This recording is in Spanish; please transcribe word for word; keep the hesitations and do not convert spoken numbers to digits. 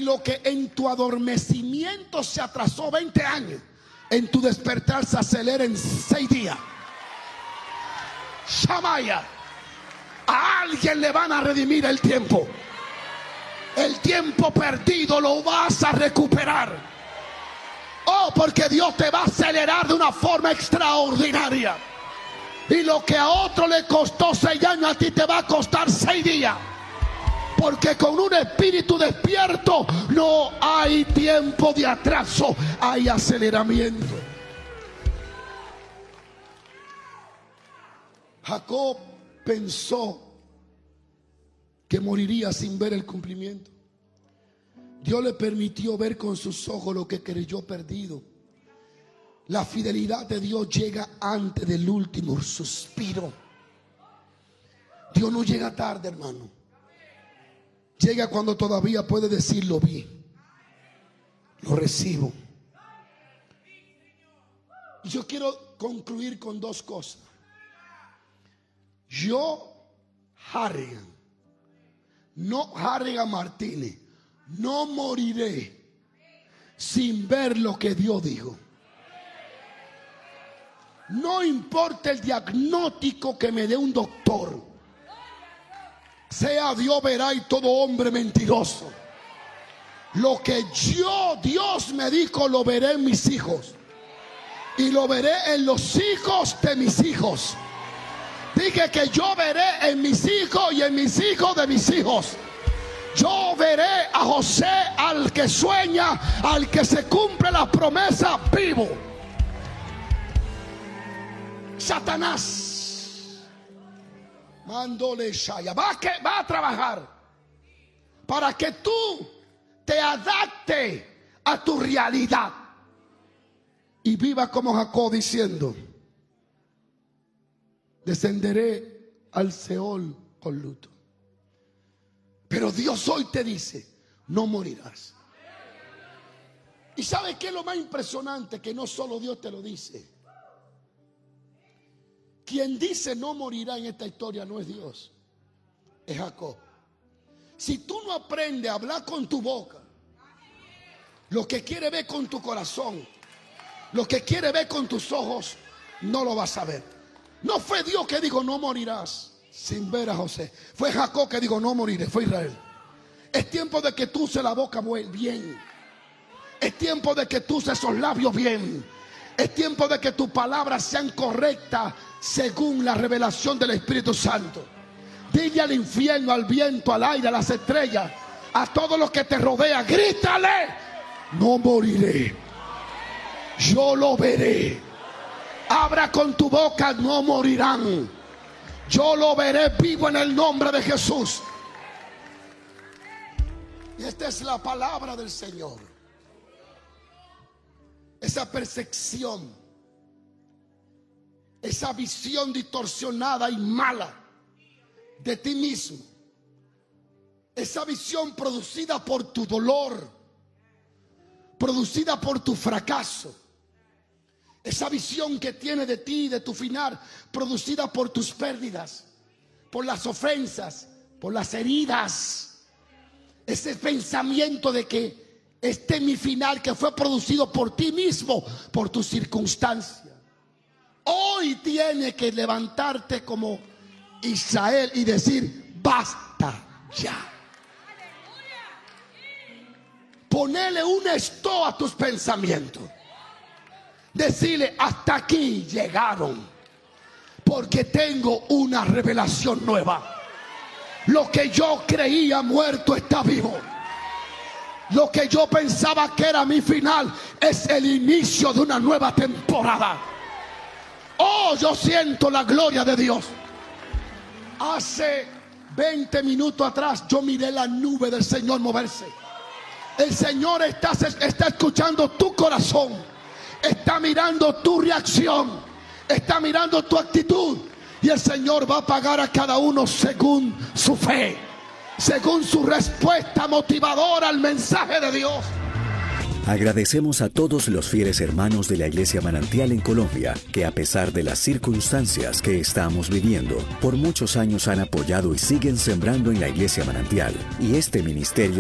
Y lo que en tu adormecimiento se atrasó veinte años, en tu despertar se acelera en seis días. Shamaya. A alguien le van a redimir el tiempo. El tiempo perdido lo vas a recuperar. Oh, porque Dios te va a acelerar de una forma extraordinaria. Y lo que a otro le costó seis años, a ti te va a costar seis días. Porque con un espíritu despierto no hay tiempo de atraso, hay aceleramiento. Jacob pensó que moriría sin ver el cumplimiento. Dios le permitió ver con sus ojos lo que creyó perdido. La fidelidad de Dios llega antes del último suspiro. Dios no llega tarde, hermano. Llega cuando todavía puede decir: lo vi, lo recibo. Y yo quiero concluir con dos cosas. Yo, Harrigan, no Harrigan Martínez, no moriré sin ver lo que Dios dijo. No importa el diagnóstico que me dé un doctor, sea Dios verá y todo hombre mentiroso. Lo que yo, Dios me dijo, lo veré en mis hijos. Y lo veré en los hijos de mis hijos. Dije que yo veré en mis hijos y en mis hijos de mis hijos. Yo veré a José, al que sueña, al que se cumple la promesa, vivo. Satanás, mándole Shaya, va, que, va a trabajar para que tú te adaptes a tu realidad y viva como Jacob diciendo: descenderé al Seol con luto. Pero Dios hoy te dice: no morirás. ¿Y sabes qué es lo más impresionante? Que no solo Dios te lo dice. Quien dice no morirá en esta historia no es Dios, es Jacob. Si tú no aprendes a hablar con tu boca lo que quiere ver con tu corazón, lo que quiere ver con tus ojos, no lo vas a ver. No fue Dios que dijo no morirás sin ver a José. Fue Jacob que dijo no moriré. Fue Israel. Es tiempo de que tú uses la boca bien. Es tiempo de que tú uses esos labios bien. Es tiempo de que tus palabras sean correctas según la revelación del Espíritu Santo. Dile al infierno, al viento, al aire, a las estrellas, a todo lo que te rodea, grítale: no moriré, yo lo veré. Abra con tu boca: no morirán, yo lo veré vivo en el nombre de Jesús. Y esta es la palabra del Señor. Esa percepción, esa visión distorsionada y mala de ti mismo, esa visión producida por tu dolor, producida por tu fracaso, esa visión que tiene de ti, de tu final, producida por tus pérdidas, por las ofensas, por las heridas, ese pensamiento de que este es mi final, que fue producido por ti mismo, por tus circunstancias. Hoy tienes que levantarte como Israel y decir: basta ya. Ponerle un stop a tus pensamientos. Decirle: hasta aquí llegaron, porque tengo una revelación nueva. Lo que yo creía muerto está vivo. Lo que yo pensaba que era mi final es el inicio de una nueva temporada. Oh, yo siento la gloria de Dios. Hace veinte minutos atrás yo miré la nube del Señor moverse. El Señor está, está escuchando tu corazón. Está mirando tu reacción. Está mirando tu actitud. Y el Señor va a pagar a cada uno según su fe, según su respuesta motivadora al mensaje de Dios. Agradecemos a todos los fieles hermanos de la Iglesia Manantial en Colombia, que a pesar de las circunstancias que estamos viviendo, por muchos años han apoyado y siguen sembrando en la Iglesia Manantial. Y este ministerio